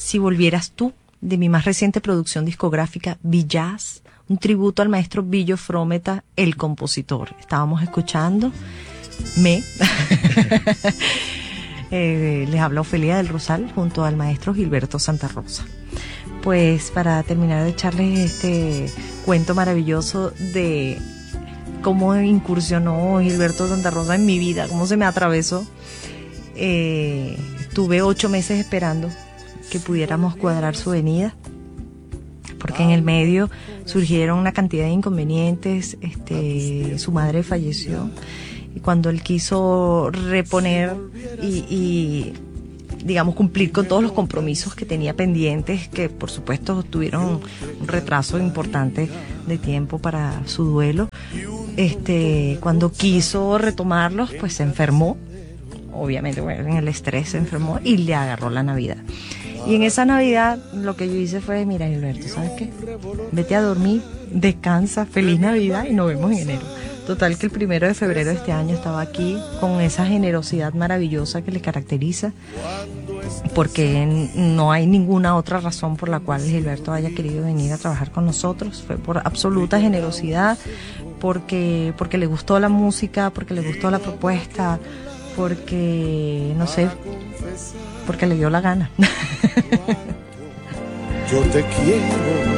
Si volvieras tú, de mi más reciente producción discográfica, Villaz, un tributo al maestro Villo Frometa, el compositor. Estábamos escuchando les habla Ofelia del Rosal junto al maestro Gilberto Santa Rosa. Pues para terminar de echarles este cuento maravilloso de cómo incursionó Gilberto Santa Rosa en mi vida, cómo se me atravesó, tuve 8 meses esperando que pudiéramos cuadrar su venida, porque en el medio surgieron una cantidad de inconvenientes. Su madre falleció y cuando él quiso reponer y digamos cumplir con todos los compromisos que tenía pendientes, que por supuesto tuvieron un retraso importante de tiempo para su duelo, cuando quiso retomarlos, pues se enfermó, obviamente, bueno, en el estrés se enfermó y le agarró la Navidad. Y en esa Navidad lo que yo hice fue, mira Gilberto, ¿sabes qué? Vete a dormir, descansa, feliz Navidad y nos vemos en enero. Total que el 1 de febrero de este año estaba aquí con esa generosidad maravillosa que le caracteriza, porque no hay ninguna otra razón por la cual Gilberto haya querido venir a trabajar con nosotros. Fue por absoluta generosidad, porque le gustó la música, porque le gustó la propuesta, porque, no sé, porque le dio la gana. Yo te quiero.